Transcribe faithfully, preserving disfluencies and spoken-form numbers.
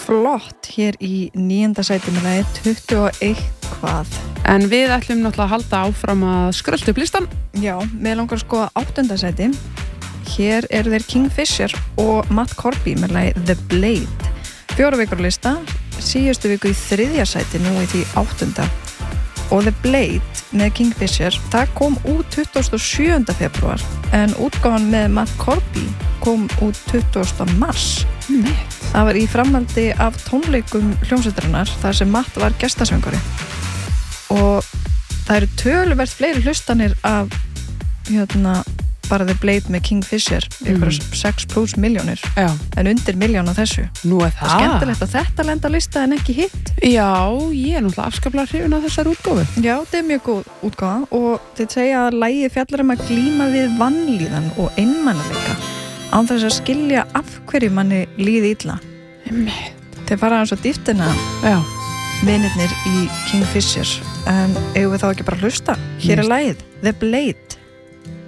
flott hér í níunda sæti með lagi tuttugu og eitt hvað. En við ætlum náttúrulega að halda áfram að skrölda upp listan. Já, mér langar að skoða áttunda sæti. Hér eru þeir Kingfisher og Matt Corby með lagi The Blade. Fjóra vikur lista, síðustu viku í þriðja sæti, nú í því áttunda. Og The Blade með Kingfisher, það kom út tuttugasta og sjöunda febrúar, en útgáfan með Matt Corby kom út tuttugasta mars. Nei. Það var í framhaldi af tónleikum hljómsveitarinnar þar sem Matt var gestasöngvari. Og það eru töluvert fleiri hlustanir af hérna, bara The Blade með Kingfisher, ykkur mm. sex plus miljónir, Já. En undir miljón á þessu. Nú er það. Það er skemmtilegt að þetta lenda lista en ekki hitt. Já, ég er náttúrulega afskaplega hrifin af þessar útgáfu. Já, þetta er mjög góð útgáfa og þeir segja að lagið fjallar um að glíma við vanlíðan og einmanaleika án þess að skilja af hverju manni líði illa. Þeir fara eins og dýftina Já. vinirnir í Kingfisher, en eigum við þá ekki bara að hlusta? Hér er lagið The Blade.